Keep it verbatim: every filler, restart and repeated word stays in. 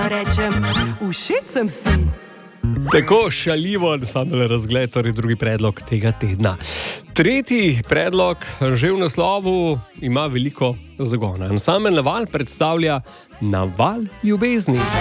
rečem, všeč sem si. Tako šaljivo ansambel Razgled, torej drugi predlog tega tedna. Tretji predlog, že v naslovu, ima veliko zagona. Ansambel Naval predstavlja Naval ljubezni.